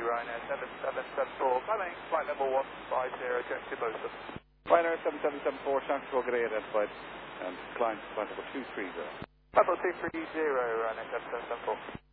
Ryanair 7774, climbing flight level 150, check to Boston. Ryanair 7774, chance to go get identified and climb flight level 230. Level 230, Ryanair 7774.